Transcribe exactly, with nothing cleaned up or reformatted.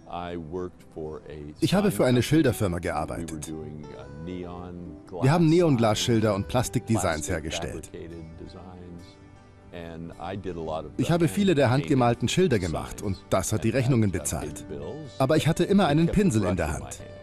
Ich habe für eine Schilderfirma gearbeitet. Wir haben Neonglasschilder und Plastikdesigns hergestellt. Ich habe viele der handgemalten Schilder gemacht und das hat die Rechnungen bezahlt. Aber ich hatte immer einen Pinsel in der Hand.